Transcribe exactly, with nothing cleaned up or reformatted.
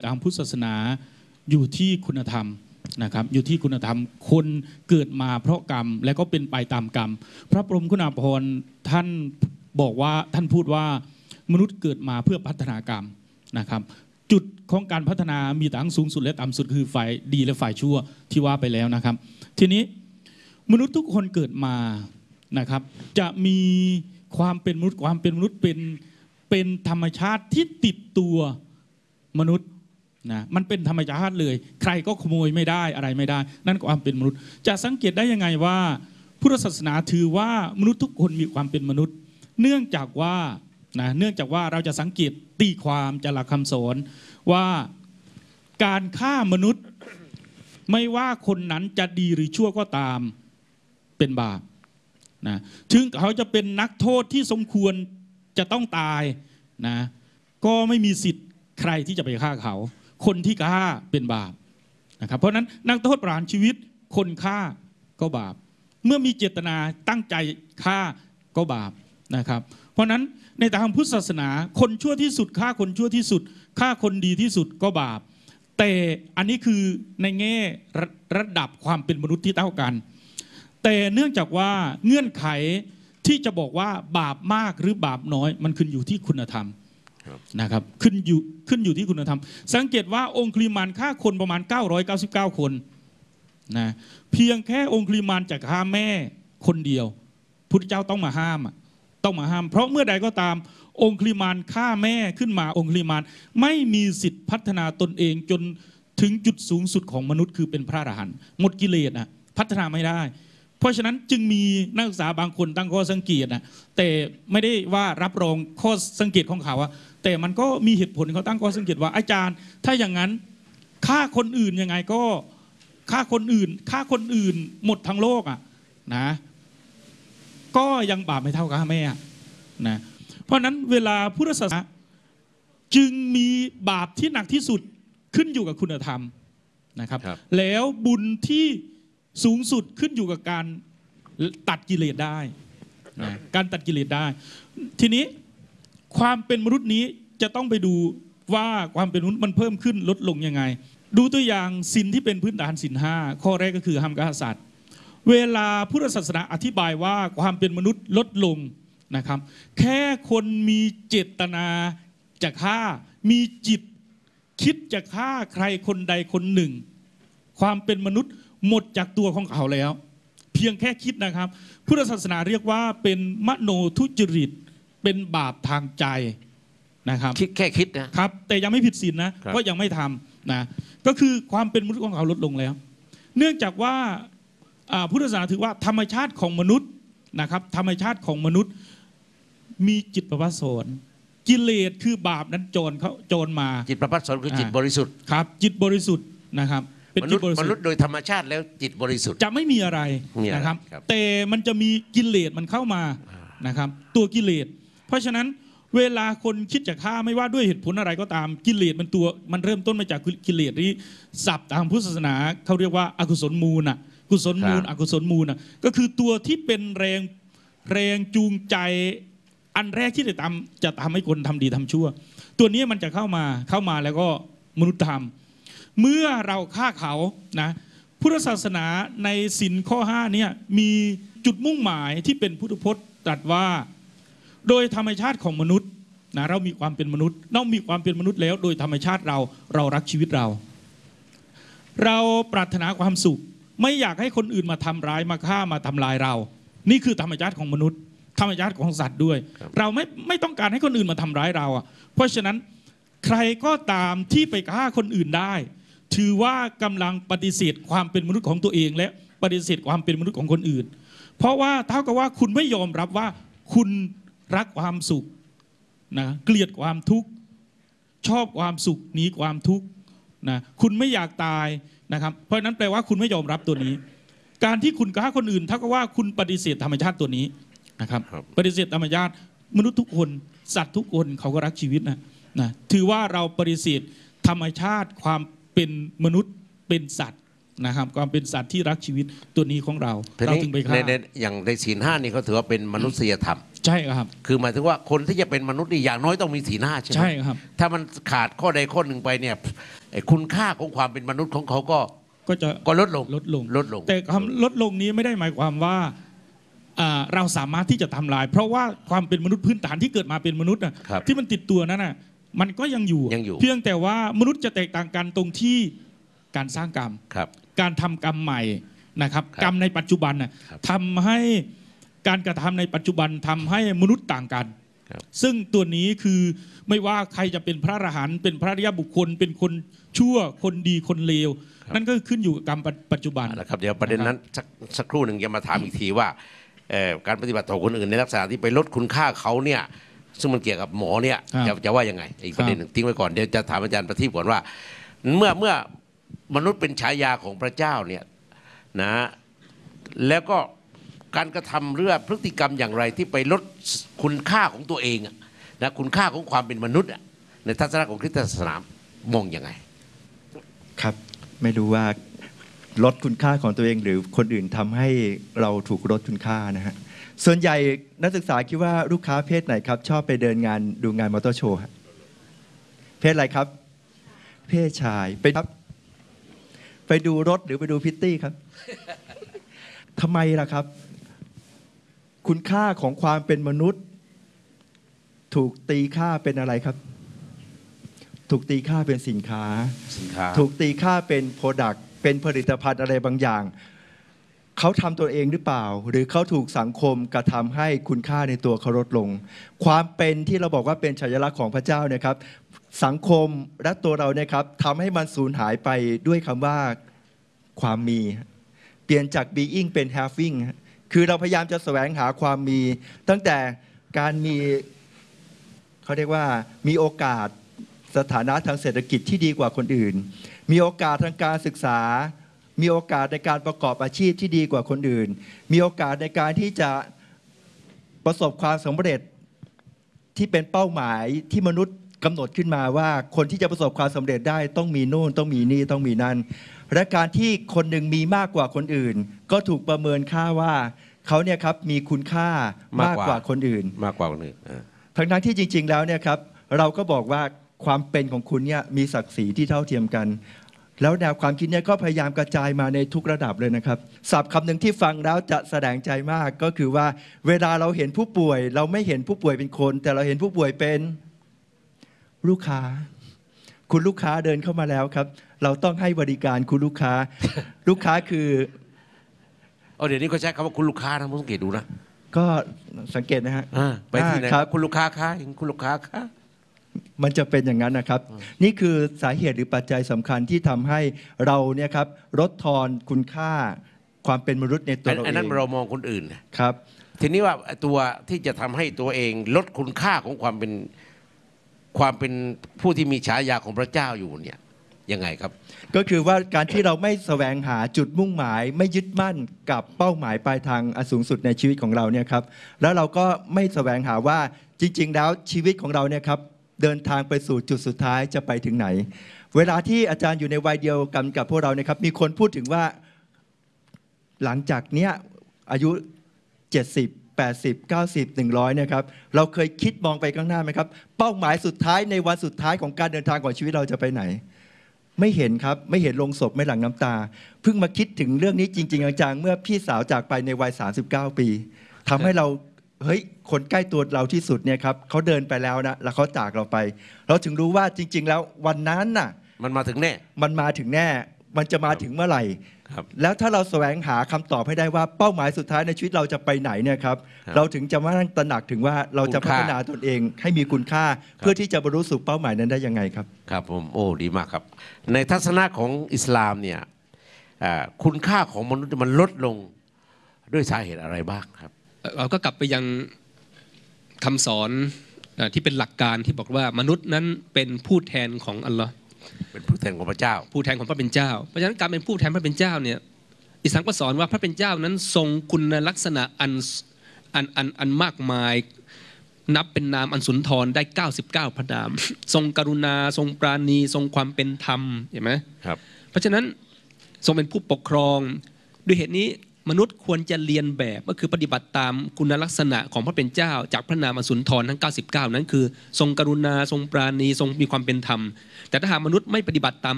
ทางพุทธศาสนาอยู่ที่คุณธรรมนะครับอยู่ที่คุณธรรมคนเกิดมาเพราะกรรมและก็เป็นไปตามกรรมพระพรหมคุณาภรณ์ท่านบอกว่าท่านพูดว่ามนุษย์เกิดมาเพื่อพัฒนากรรมนะครับจุดของการพัฒนามีทั้งสูงสุดและต่ำสุดคือฝ่ายดีและฝ่ายชั่วที่ว่าไปแล้วนะครับทีนี้มนุษย์ทุกคนเกิดมานะครับจะมีความเป็นมนุษย์ความเป็นมนุษย์เป็นเป็นธรรมชาติที่ติดตัวมนุษย์นะมันเป็นธรรมชาติเลยใครก็ขโมยไม่ได้อะไรไม่ได้นั่นความเป็นมนุษย์จะสังเกตได้ยังไงว่าพุทธศาสนาถือว่ามนุษย์ทุกคนมีความเป็นมนุษย์เนื่องจากว่านะเนื่องจากว่าเราจะสังเกตตีความจากหลักคำสอนว่าการฆ่ามนุษย์ไม่ว่าคนนั้นจะดีหรือชั่วก็ตามเป็นบาปนะถึงเขาจะเป็นนักโทษที่สมควรจะต้องตายนะก็ไม่มีสิทธิ์ใครที่จะไปฆ่าเขาคนที่ฆ่าเป็นบาปนะครับเพราะนั้นนักโทษประหารชีวิตคนฆ่าก็บาปเมื่อมีเจตนาตั้งใจฆ่าก็บาปนะครับเพราะนั้นในทางพุทธศาสนาคนชั่วที่สุดฆ่าคนชั่วที่สุดฆ่าคนดีที่สุดก็บาปแต่อันนี้คือในแง่ระดับความเป็นมนุษย์ที่เท่ากันแต่เนื่องจากว่าเงื่อนไขที่จะบอกว่าบาปมากหรือบาปน้อยมันขึ้นอยู่ที่คุณธรรมนะครับขึ้นอยู่ขึ้นอยู่ที่คุณธรรมสังเกตว่าองคุลิมานฆ่าคนประมาณเก้าร้อยเก้าสิบเก้าคนนะเพียงแค่องคุลิมานจะฆ่าแม่คนเดียวพุทธเจ้าต้องมาห้ามต้องมาห้ามเพราะเมื่อใดก็ตามองคุลิมานฆ่าแม่ขึ้นมาองคุลิมานไม่มีสิทธิ์พัฒนาตนเองจนถึงจุดสูงสุดของมนุษย์คือเป็นพระอรหันต์หมดกิเลสนะพัฒนาไม่ได้เพราะฉะนั้นจึงมีนักศึกษาบางคนตั้งข้อสังเกตนะแต่ไม่ได้ว่ารับรองข้อสังเกตของเขาอะแต่มันก็มีเหตุผลเขาตั้งข้อสังเกตว่าอาจารย์ถ้าอย่างนั้นฆ่าคนอื่นยังไงก็ฆ่าคนอื่นฆ่าคนอื่นหมดทั้งโลกอะนะก็ยังบาปไม่เท่ากับแม่นะเพราะนั้นเวลาพุทธศาสนาจึงมีบาปที่หนักที่สุดขึ้นอยู่กับคุณธรรมนะครับแล้วบุญที่สูงสุดขึ้นอยู่กับการตัดกิเลสได้นะการตัดกิเลสได้ทีนี้ความเป็นมนุษย์นี้จะต้องไปดูว่าความเป็นมนุษย์มันเพิ่มขึ้นลดลงยังไงดูตัวอย่างศีลที่เป็นพื้นฐานศีลห้าข้อแรกก็คือห้ามฆ่าสัตว์เวลาพุทธศาสนาอธิบายว่าความเป็นมนุษย์ลดลงนะครับแค่คนมีเจตนาจะฆ่ามีจิตคิดจะฆ่าใครคนใดคนหนึ่งความเป็นมนุษย์หมดจากตัวของเขาแล้วเพียงแค่คิดนะครับพุทธศาสนาเรียกว่าเป็นมโนทุจริตเป็นบาปทางใจนะครับคิดแค่คิดนะครับแต่ยังไม่ผิดศีลนะเพราะยังไม่ทำนะก็คือความเป็นมนุษย์ของเขาลดลงแล้วเนื่องจากว่าพุทธศาสนาถือว่าธรรมชาติของมนุษย์นะครับธรรมชาติของมนุษย์มีจิตประภัสสรกิเลสคือบาปนั้นโจรเขาโจรมาจิตประภัสสรคือจิตบริสุทธิ์ครับจิตบริสุทธิ์นะครับมนุษย์มนุษย์โดยธรรมชาติแล้วจิตบริสุทธิ์จะไม่มีอะไรนะครับแต่มันจะมีกิเลสมันเข้ามานะครับตัวกิเลสเพราะฉะนั้นเวลาคนคิดจะฆ่าไม่ว่าด้วยเหตุผลอะไรก็ตามกิเลสมันตัวมันเริ่มต้นมาจากกิเลสที่ศัพท์ทางพุทธศาสนาเขาเรียกว่าอกุศลมูลน่ะกุศลมูลอกุศลมูลน่ะก็คือตัวที่เป็นแรงแรงจูงใจอันแรกที่จะทำจะทำให้คนทำดีทำชั่วตัวนี้มันจะเข้ามาเข้ามาแล้วก็มนุษยธรรมเมื่อเราฆ่าเขานะพุทธศาสนาในศีลข้อห้าเนี่ยมีจุดมุ่งหมายที่เป็นพุทธพจน์ตรัสว่าโดยธรรมชาติของมนุษย์นะเรามีความเป็นมนุษย์นอกมีความเป็นมนุษย์แล้วโดยธรรมชาติเราเรารักชีวิตเราเราปรารถนาความสุขไม่อยากให้คนอื่นมาทำร้ายมาฆ่ามาทำลายเรานี่คือธรรมชาติของมนุษย์ธรรมชาติของสัตว์ด้วยเราไม่ไม่ต้องการให้คนอื่นมาทำร้ายเราอ่ะเพราะฉะนั้นใครก็ตามที่ไปฆ่าคนอื่นได้ถือว่ากำลังปฏิเสธความเป็นมนุษย์ของตัวเองและปฏิเสธความเป็นมนุษย์ของคนอื่นเพราะว่าเท่ากับว่าคุณไม่ยอมรับว่าคุณรักความสุขนะเกลียดความทุกข์ชอบความสุขหนีความทุกข์นะคุณไม่อยากตายนะครับเพราะนั้นแปลว่าคุณไม่ยอมรับตัวนี้การที่คุณฆ่าคนอื่นเท่ากับว่าคุณปฏิเสธธรรมชาติตัวนี้นะครับปฏิเสธธรรมชาติมนุษย์ทุกคนสัตว์ทุกคนเขาก็รักชีวิตนะนะถือว่าเราปฏิเสธธรรมชาติความเป็นมนุษย์เป็นสัตว์นะครับความเป็นสัตว์ที่รักชีวิตตัวนี้ของเราเราถึงไปฆ่าอย่างในศีลห้านี่เขาถือว่าเป็นมนุษยธรรมใช่ครับคือหมายถึงว่าคนที่จะเป็นมนุษย์นี่อย่างน้อยต้องมีศีลห้าใช่ไหมใช่ครับถ้ามันขาดข้อใดข้อหนึ่งไปเนี่ยคุณค่าของความเป็นมนุษย์ของเขาก็ก็จะก็ลดลงลดลงลดลงแต่คำลดลงนี้ไม่ได้หมายความว่าเราสามารถที่จะทำลายเพราะว่าความเป็นมนุษย์พื้นฐานที่เกิดมาเป็นมนุษย์นะที่มันติดตัวนั้นน่ะมันก็ยังอยู่เพียงแต่ว่ามนุษย์จะแตกต่างกันตรงที่การสร้างกรรมการทำกรรมใหม่นะครับกรรมในปัจจุบันน่ะทำให้การกระทำในปัจจุบันทำให้มนุษย์ต่างกันซึ่งตัวนี้คือไม่ว่าใครจะเป็นพระอรหันต์เป็นพระอริยบุคคลเป็นคนชั่วคนดีคนเลวนั่นก็ขึ้นอยู่กับกรรมปัจจุบันนะครับเดี๋ยวประเด็นนั้นสักสักครู่หนึ่งจะมาถามอีกทีว่าการปฏิบัติต่อคนอื่นในลักษณะที่ไปลดคุณค่าเขาเนี่ยซึ่งมันเกี่ยวกับหมอเนี่ยจะจะว่ายังไงอีกประเด็นหนึ่งทิ้งไว้ก่อนเดี๋ยวจะถามอาจารย์ประทีปก่อนว่าเมื่อเมื่อมนุษย์เป็นฉายาของพระเจ้าเนี่ยนะแล้วก็การกระทำเรื่องพฤติกรรมอย่างไรที่ไปลดคุณค่าของตัวเองนะคุณค่าของความเป็นมนุษย์ในทัศนะของคริสตศาสนามองยังไงครับไม่รู้ว่าลดคุณค่าของตัวเองหรือคนอื่นทำให้เราถูกลดคุณค่านะฮะส่วนใหญ่นักศึกษาคิดว่าลูกค้าเพศไหนครับชอบไปเดินงานดูงานมอเตอร์โชว์เพศอะไรครับเพศชายไปครับไปดูรถหรือไปดูพิตตี้ครับทำไมล่ะครับคุณค่าของความเป็นมนุษย์ถูกตีค่าเป็นอะไรครับถูกตีค่าเป็นสินค้าสินค้าถูกตีค่าเป็นโปรดักต์เป็นผลิตภัณฑ์อะไรบางอย่างเขาทำตัวเองหรือเปล่าหรือเขาถูกสังคมกระทำให้คุณค่าในตัวเขาลดลงความเป็นที่เราบอกว่าเป็นสัญลักษณ์ของพระเจ้านะครับสังคมและตัวเราเนี่ยครับทำให้มันสูญหายไปด้วยคำว่าความมีเปลี่ยนจาก being เป็น having คือเราพยายามจะแสวงหาความมีตั้งแต่การมีเขาเรียกว่ามีโอกาสสถานะทางเศรษฐกิจที่ดีกว่าคนอื่นมีโอกาสทางการศึกษามีโอกาสในการประกอบอาชีพที่ดีกว่าคนอื่นมีโอกาสในการที่จะประสบความสำเร็จที่เป็นเป้าหมายที่มนุษย์กำหนดขึ้นมาว่าคนที่จะประสบความสำเร็จได้ต้องมีโน่นต้องมีนี่ต้องมีนั่นและการที่คนหนึ่งมีมากกว่าคนอื่นก็ถูกประเมินค่าว่าเขาเนี่ยครับมีคุณค่ามากกว่าคนอื่นมากกว่าคนอื่นทั้งนั้นที่จริงๆแล้วเนี่ยครับเราก็บอกว่าความเป็นของคุณเนี่ยมีศักดิ์ศรีที่เท่าเทียมกันแล้วแนวความคิดเนี่ยก็พยายามกระจายมาในทุกระดับเลยนะครับศัพท์คำหนึ่งที่ฟังแล้วจะแสดงใจมากก็คือว่าเวลาเราเห็นผู้ป่วยเราไม่เห็นผู้ป่วยเป็นคนแต่เราเห็นผู้ป่วยเป็นลูกค้าคุณลูกค้าเดินเข้ามาแล้วครับเราต้องให้บริการคุณลูกค้าลูกค้าคือเอาเดี๋ยวนี้เขาใช้คำว่าคุณลูกค้านะผมสังเกตดูนะก็สังเกตนะฮะไปที่ไหนครับคุณลูกค้าคะคุณลูกค้าคะมันจะเป็นอย่างนั้นนะครับนี่คือสาเหตุหรือปัจจัยสำคัญที่ทำให้เราเนี่ยครับลดทอนคุณค่าความเป็นมนุษย์ในตัวเราเองอันนั้นเรามองคนอื่นครับทีนี้ว่าตัวที่จะทำให้ตัวเองลดคุณค่าของความเป็นความเป็นผู้ที่มีฉายาของพระเจ้าอยู่เนี่ยยังไงครับก็คือว่าการที่เราไม่แสวงหาจุดมุ่งหมายไม่ยึดมั่นกับเป้าหมายปลายทางอันสูงสุดในชีวิตของเราเนี่ยครับแล้วเราก็ไม่แสวงหาว่าจริงๆแล้วชีวิตของเราเนี่ยครับเดินทางไปสู่จุดสุดท้ายจะไปถึงไหนเวลาที่อาจารย์อยู่ในวัยเดียวกันกับพวกเราเนี่ยครับมีคนพูดถึงว่าหลังจากเนี้ยอายุเจ็ดสิบ แปดสิบ เก้าสิบ หนึ่งร้อยเนี่ยครับเราเคยคิดมองไปข้างหน้าไหมครับเป้าหมายสุดท้ายในวันสุดท้ายของการเดินทางของชีวิตเราจะไปไหนไม่เห็นครับไม่เห็นลงศพไม่หลั่งน้ำตาเพิ่งมาคิดถึงเรื่องนี้จริงๆจังๆเมื่อพี่สาวจากไปในวัยสามสิบเก้าปีทำให้เราเฮ้ยคนใกล้ตัวเราที่สุดเนี่ยครับเขาเดินไปแล้วนะแล้วเขาจากเราไปเราถึงรู้ว่าจริงๆแล้ววันนั้นน่ะมันมาถึงแน่มันมาถึงแน่มันจะมาถึงเมื่อไหร่แล้วถ้าเราแสวงหาคำตอบให้ได้ว่าเป้าหมายสุดท้ายในชีวิตเราจะไปไหนเนี่ยครับเราถึงจะมาตระหนักถึงว่าเราจะพัฒนาตนเองให้มีคุณค่าเพื่อที่จะบรรลุสู่เป้าหมายนั้นได้ยังไงครับครับผมโอ้ดีมากครับในทัศนะของอิสลามเนี่ยคุณค่าของมนุษย์มันลดลงด้วยสาเหตุอะไรบ้างครับเราก็กลับไปยังคำสอนที่เป็นหลักการที่บอกว่ามนุษย์นั้นเป็นผู้แทนของอัลลอฮ์เป็นผู้แทนของพระเจ้าผู้แทนของพระเป็นเจ้าเพราะฉะนั้นการเป็นผู้แทนพระเป็นเจ้าเนี่ยอิสลามก็สอนว่าพระเป็นเจ้านั้นทรงคุณลักษณะอันอันอันอันมากมายนับเป็นนามอันสุนทรได้เก้าสิบเก้าพระนามทรงกรุณาทรงปราณีทรงความเป็นธรรมเห็นไหมครับเพราะฉะนั้นทรงเป็นผู้ปกครองด้วยเหตุนี้มนุษย์ควรจะเรียนแบบก็คือปฏิบัติตามคุณลักษณะของพระเป็นเจ้าจากพระนามอสุนทรทั้งเก้าสิบเก้านั้นคือทรงกรุณาทรงปราณีทรงมีความเป็นธรรมแต่ถ้าหากมนุษย์ไม่ปฏิบัติตาม